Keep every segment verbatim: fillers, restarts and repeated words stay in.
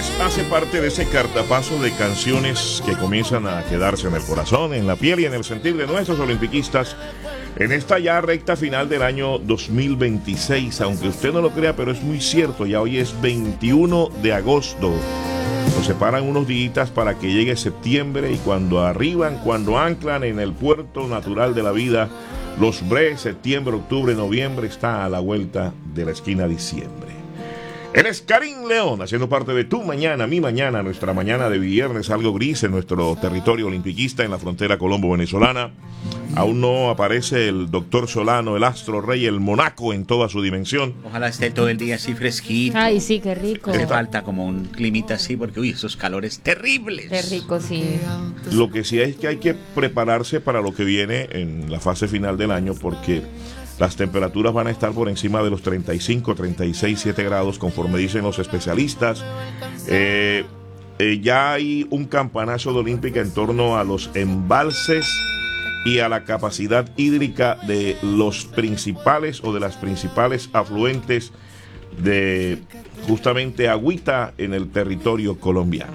hace parte de ese cartapaso de canciones que comienzan a quedarse en el corazón, en la piel y en el sentir de nuestros olimpiquistas en esta ya recta final del año dos mil veintiséis. Aunque usted no lo crea, pero es muy cierto, ya hoy es veintiuno de agosto. Nos separan unos días para que llegue septiembre, y cuando arriban, cuando anclan en el puerto natural de la vida, los Bre, septiembre, octubre, noviembre, está a la vuelta de la esquina diciembre. Él es Karim León, haciendo parte de tu mañana, mi mañana, nuestra mañana de viernes, algo gris en nuestro territorio olimpiquista en la frontera colombo-venezolana. Aún no aparece el doctor Solano, el astro rey, el monaco en toda su dimensión. Ojalá esté todo el día así fresquito. Ay, sí, qué rico. Le falta como un climita así, porque uy, esos calores terribles. Qué rico, sí. Lo que sí es que hay que prepararse para lo que viene en la fase final del año, porque las temperaturas van a estar por encima de los treinta y cinco, treinta y seis, siete grados, conforme dicen los especialistas. Eh, eh, ya hay un campanazo de Olímpica en torno a los embalses y a la capacidad hídrica de los principales o de las principales afluentes de justamente agüita en el territorio colombiano.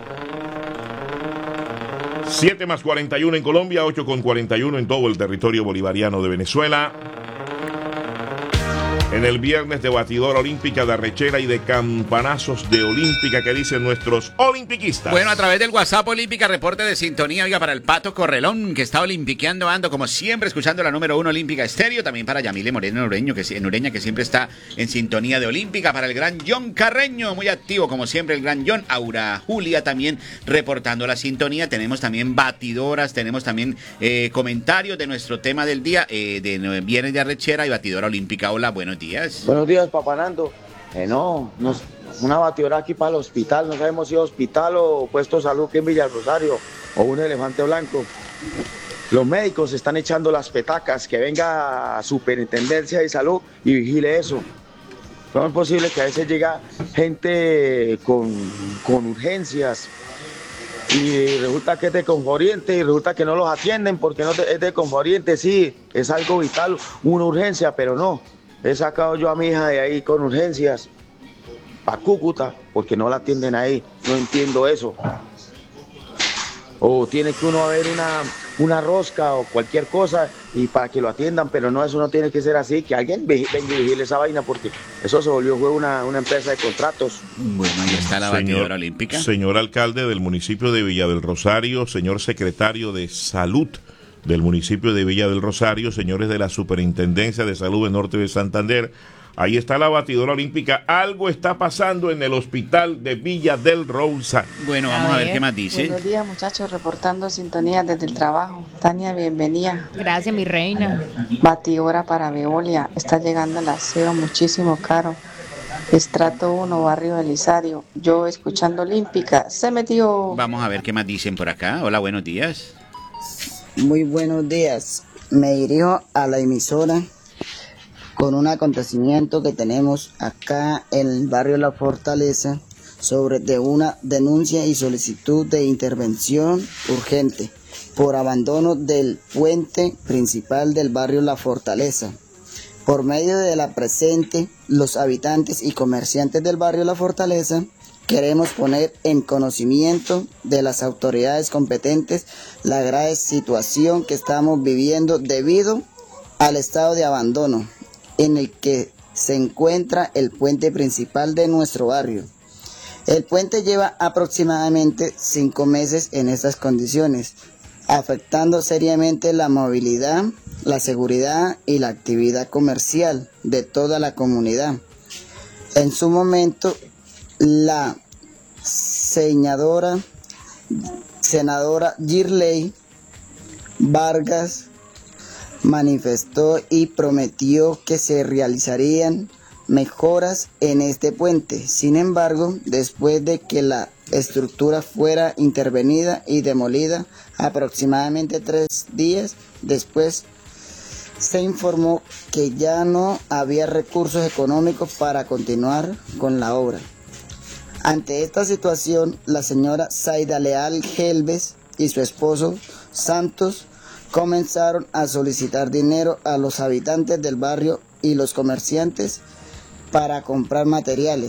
siete más cuarenta y uno en Colombia, ocho con cuarenta y uno en todo el territorio bolivariano de Venezuela. En el viernes de batidora olímpica, de arrechera y de campanazos de olímpica que dicen nuestros olimpiquistas. Bueno, a través del WhatsApp Olímpica, reporte de sintonía, oiga, para el Pato Correlón, que está olimpiqueando ando, como siempre, escuchando la número uno Olímpica Estéreo. También para Yamile Moreno Nureño, que, en Ureña, que siempre está en sintonía de Olímpica. Para el gran John Carreño, muy activo, como siempre, el gran John. Aura Julia también reportando la sintonía. Tenemos también batidoras, tenemos también eh, comentarios de nuestro tema del día, eh, de viernes de arrechera y batidora olímpica. Hola, buenos días. Buenos días, Papá Nando. Eh, no, nos, una batidora aquí para el hospital. No sabemos si es hospital o puesto de salud aquí en Villa del Rosario o un elefante blanco. Los médicos están echando las petacas. Que venga a Superintendencia de Salud y vigile eso. ¿Cómo es posible que a veces llega gente con, con urgencias y resulta que es de Conforiente y resulta que no los atienden porque no es de Conforiente? Sí, es algo vital, una urgencia, pero no. He sacado yo a mi hija de ahí con urgencias para Cúcuta porque no la atienden ahí. No entiendo eso. O tiene que uno ver una, una rosca o cualquier cosa y para que lo atiendan, pero no, eso no tiene que ser así. Que alguien venga y vigile esa vaina porque eso se volvió fue una, una empresa de contratos. Bueno, ahí está la Señor, batidora olímpica. Señor alcalde del municipio de Villa del Rosario, señor secretario de Salud del municipio de Villa del Rosario, señores de la Superintendencia de Salud del Norte de Santander, ahí está la batidora olímpica. Algo está pasando en el hospital de Villa del Rosario. Bueno, vamos a, a ver, ver qué más dice. Buenos días, muchachos, reportando sintonía desde el trabajo. Tania, bienvenida. Gracias, mi reina. Batidora para Veolia, está llegando el aseo muchísimo caro. Estrato uno, barrio Belisario. Yo escuchando Olímpica, se metió. Vamos a ver qué más dicen por acá. Hola, buenos días. Muy buenos días. Me dirijo a la emisora con un acontecimiento que tenemos acá en el barrio La Fortaleza sobre de una denuncia y solicitud de intervención urgente por abandono del puente principal del barrio La Fortaleza. Por medio de la presente, los habitantes y comerciantes del barrio La Fortaleza queremos poner en conocimiento de las autoridades competentes la grave situación que estamos viviendo debido al estado de abandono en el que se encuentra el puente principal de nuestro barrio. El puente lleva aproximadamente cinco meses en estas condiciones, afectando seriamente la movilidad, la seguridad y la actividad comercial de toda la comunidad. En su momento, la senadora, senadora Girley Vargas manifestó y prometió que se realizarían mejoras en este puente. Sin embargo, después de que la estructura fuera intervenida y demolida, aproximadamente tres días después, se informó que ya no había recursos económicos para continuar con la obra. Ante esta situación, la señora Zaida Leal Gelves y su esposo Santos comenzaron a solicitar dinero a los habitantes del barrio y los comerciantes para comprar materiales.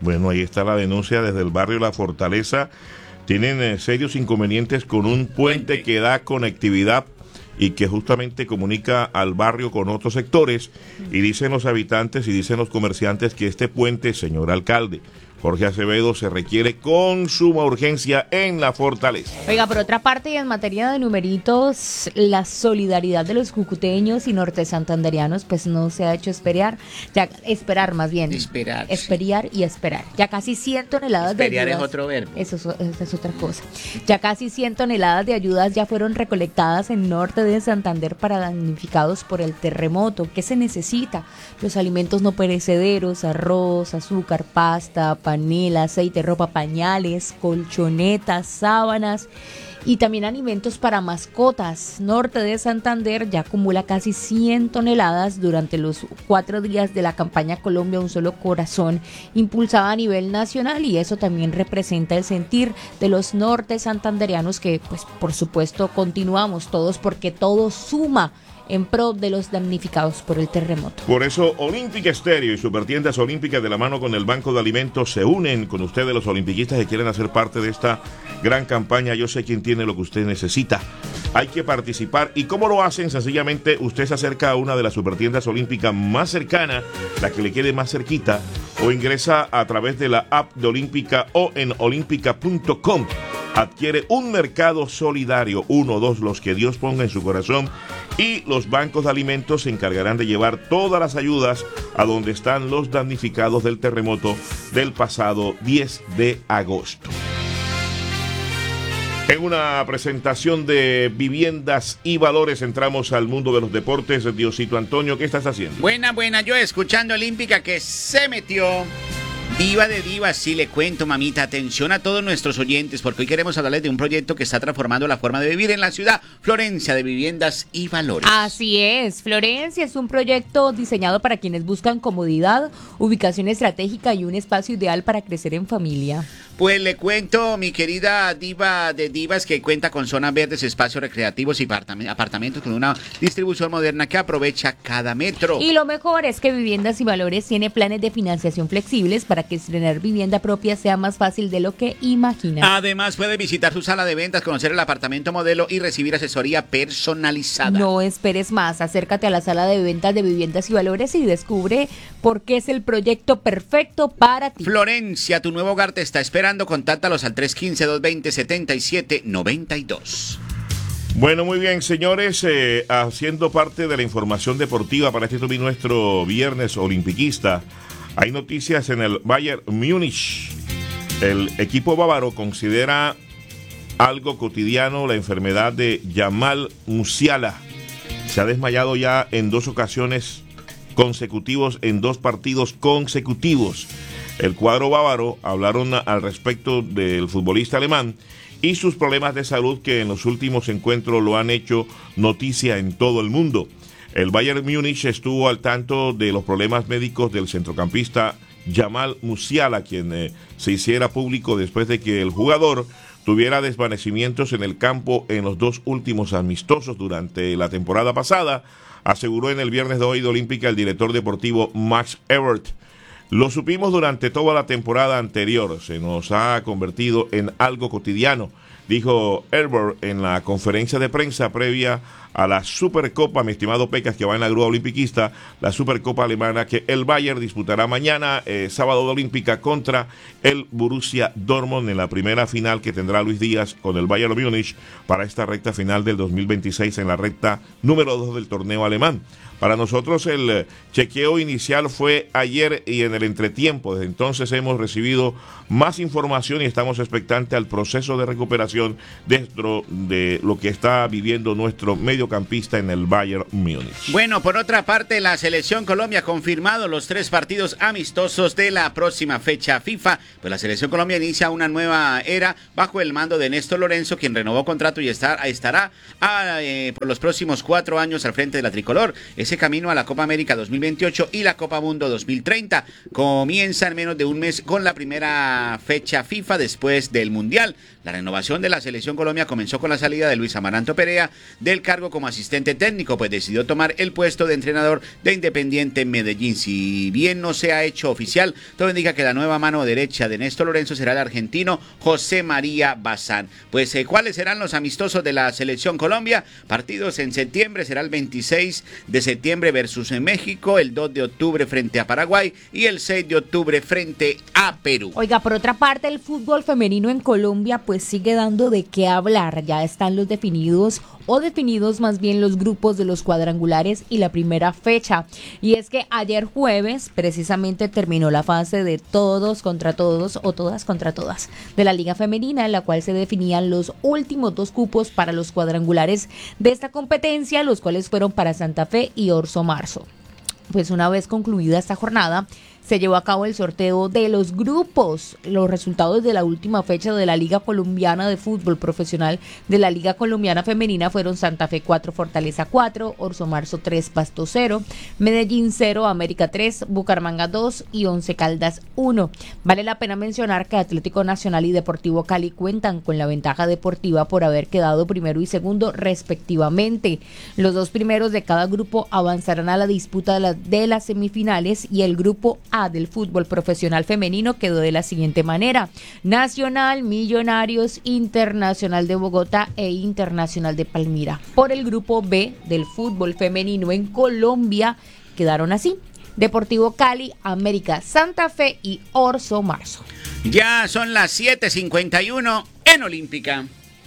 Bueno, ahí está la denuncia desde el barrio La Fortaleza. Tienen eh, serios inconvenientes con un puente que da conectividad y que justamente comunica al barrio con otros sectores. Y dicen los habitantes y dicen los comerciantes que este puente, señor alcalde Jorge Acevedo, se requiere con suma urgencia en La Fortaleza. Oiga, por otra parte, y en materia de numeritos, la solidaridad de los cucuteños y norte santanderianos pues no se ha hecho esperar, ya esperar más bien. Esperar. Esperar y esperar. Ya casi cien toneladas Esperar de ayudas. es otro verbo. Eso es, esa es otra cosa. Ya casi cien toneladas de ayudas ya fueron recolectadas en norte de Santander para damnificados por el terremoto. ¿Qué se necesita? Los alimentos no perecederos, arroz, azúcar, pasta, panela, aceite, ropa, pañales, colchonetas, sábanas y también alimentos para mascotas. Norte de Santander ya acumula casi cien toneladas durante los cuatro días de la campaña Colombia Un Solo Corazón, impulsada a nivel nacional, y eso también representa el sentir de los norte santanderianos que, pues, por supuesto, continuamos todos porque todo suma en pro de los damnificados por el terremoto. Por eso, Olímpica Estéreo y Supertiendas Olímpicas, de la mano con el Banco de Alimentos, se unen con ustedes, los olimpiquistas que quieren hacer parte de esta gran campaña. Yo sé quién tiene lo que usted necesita. Hay que participar. ¿Y cómo lo hacen? Sencillamente, usted se acerca a una de las supertiendas olímpicas más cercanas, la que le quede más cerquita, o ingresa a través de la app de Olímpica o en olímpica punto com. Adquiere un mercado solidario, uno o dos, los que Dios ponga en su corazón, y los bancos de alimentos se encargarán de llevar todas las ayudas a donde están los damnificados del terremoto del pasado diez de agosto. En una presentación de viviendas y valores entramos al mundo de los deportes. Diosito Antonio, ¿qué estás haciendo? Buena, buena, yo escuchando Olímpica que se metió. Diva de divas, sí le cuento, mamita. Atención a todos nuestros oyentes, porque hoy queremos hablarles de un proyecto que está transformando la forma de vivir en la ciudad, Florencia, de viviendas y valores. Así es, Florencia es un proyecto diseñado para quienes buscan comodidad, ubicación estratégica y un espacio ideal para crecer en familia. Pues le cuento, mi querida diva de divas, que cuenta con zonas verdes, espacios recreativos y apartamentos con una distribución moderna que aprovecha cada metro. Y lo mejor es que Viviendas y Valores tiene planes de financiación flexibles para que estrenar vivienda propia sea más fácil de lo que imagina. Además, puede visitar su sala de ventas, conocer el apartamento modelo y recibir asesoría personalizada. No esperes más, acércate a la sala de ventas de Viviendas y Valores y descubre por qué es el proyecto perfecto para ti. Florencia, tu nuevo hogar te está esperando. Contáctalos al tres uno cinco, dos dos cero, siete siete nueve dos. Bueno, muy bien, señores, eh, haciendo parte de la información deportiva para este nuestro viernes olimpiquista, hay noticias en el Bayern Múnich. El equipo bávaro considera algo cotidiano la enfermedad de Jamal Musiala. Se ha desmayado ya en dos ocasiones consecutivos, en dos partidos consecutivos. El cuadro bávaro hablaron al respecto del futbolista alemán y sus problemas de salud, que en los últimos encuentros lo han hecho noticia en todo el mundo. El Bayern Múnich estuvo al tanto de los problemas médicos del centrocampista Jamal Musiala, quien eh, se hiciera público después de que el jugador tuviera desvanecimientos en el campo en los dos últimos amistosos durante la temporada pasada, aseguró en el viernes de hoy de Olímpica el director deportivo Max Ebert. Lo supimos durante toda la temporada anterior, se nos ha convertido en algo cotidiano, dijo Herbert en la conferencia de prensa previa a la Supercopa, mi estimado Pecas, que va en la grúa olimpiquista, la Supercopa alemana que el Bayern disputará mañana, eh, sábado de Olímpica, contra el Borussia Dortmund en la primera final que tendrá Luis Díaz con el Bayern Múnich para esta recta final del dos mil veintiséis, en la recta número dos del torneo alemán. Para nosotros el chequeo inicial fue ayer y en el entretiempo. Desde entonces hemos recibido más información y estamos expectantes al proceso de recuperación dentro de lo que está viviendo nuestro mediocampista en el Bayern Múnich. Bueno, por otra parte, la Selección Colombia ha confirmado los tres partidos amistosos de la próxima fecha FIFA. Pues la Selección Colombia inicia una nueva era bajo el mando de Néstor Lorenzo, quien renovó contrato y estar, estará a, eh, por los próximos cuatro años al frente de la tricolor. Ese camino a la Copa América dos mil veintiocho y la Copa Mundo dos mil treinta comienza en menos de un mes con la primera fecha FIFA después del Mundial. La renovación de la Selección Colombia comenzó con la salida de Luis Amaranto Perea del cargo como asistente técnico, pues decidió tomar el puesto de entrenador de Independiente Medellín. Si bien no se ha hecho oficial, todo indica que la nueva mano derecha de Néstor Lorenzo será el argentino José María Bazán. Pues, eh, ¿cuáles serán los amistosos de la Selección Colombia? Partidos en septiembre, será el veintiséis de septiembre versus en México, el dos de octubre frente a Paraguay y el seis de octubre frente a Perú. Oiga, por otra parte, el fútbol femenino en Colombia pues sigue dando de qué hablar. Ya están los definidos o definidos más bien los grupos de los cuadrangulares y la primera fecha. Y es que ayer jueves precisamente terminó la fase de todos contra todos o todas contra todas de la Liga Femenina, en la cual se definían los últimos dos cupos para los cuadrangulares de esta competencia, los cuales fueron para Santa Fe y Orso Marzo. Pues una vez concluida esta jornada, se llevó a cabo el sorteo de los grupos. Los resultados de la última fecha de la Liga Colombiana de Fútbol Profesional de la Liga Colombiana Femenina fueron Santa Fe cuatro, Fortaleza cuatro, Orso Marzo tres, Pasto cero, Medellín cero, América tres, Bucaramanga dos y Once Caldas uno. Vale la pena mencionar que Atlético Nacional y Deportivo Cali cuentan con la ventaja deportiva por haber quedado primero y segundo respectivamente. Los dos primeros de cada grupo avanzarán a la disputa de, la, de las semifinales y el grupo A del fútbol profesional femenino quedó de la siguiente manera: Nacional, Millonarios, Internacional de Bogotá e Internacional de Palmira. Por el grupo B del fútbol femenino en Colombia quedaron así: Deportivo Cali, América, Santa Fe y Orso Marzo. Ya son las siete cincuenta y uno en Olímpica.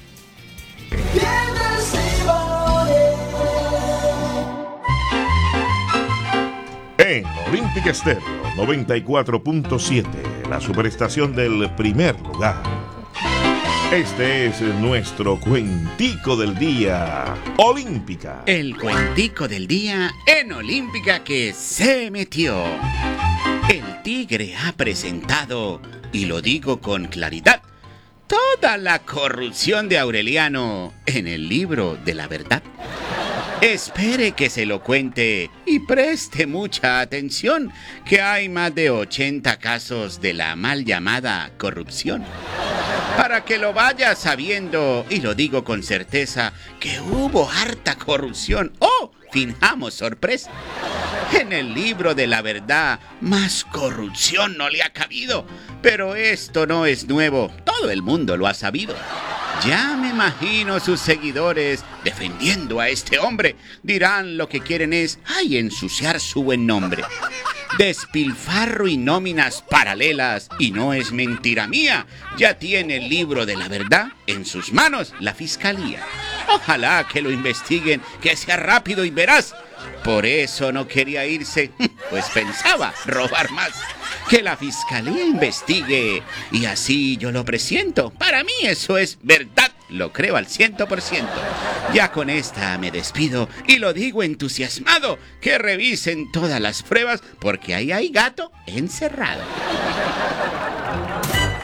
En Olímpica Estéreo noventa y cuatro punto siete, la superestación del primer lugar. Este es nuestro cuentico del día, Olímpica. El cuentico del día en Olímpica que se metió. El tigre ha presentado, y lo digo con claridad, toda la corrupción de Aureliano en el libro de la verdad. Espere que se lo cuente y preste mucha atención, que hay más de ochenta casos de la mal llamada corrupción. Para que lo vaya sabiendo, y lo digo con certeza, que hubo harta corrupción. ¡Oh! Finjamos sorpresa. En el libro de la verdad, más corrupción no le ha cabido. Pero esto no es nuevo, todo el mundo lo ha sabido. Ya me imagino sus seguidores defendiendo a este hombre. Dirán lo que quieren es, ay, ensuciar su buen nombre. Despilfarro y nóminas paralelas, y no es mentira mía. Ya tiene el libro de la verdad en sus manos la fiscalía. Ojalá que lo investiguen, que sea rápido y veraz. Por eso no quería irse, pues pensaba robar más. Que la fiscalía investigue, y así yo lo presiento. Para mí eso es verdad, lo creo al ciento por ciento. Ya con esta me despido, y lo digo entusiasmado, que revisen todas las pruebas, porque ahí hay gato encerrado.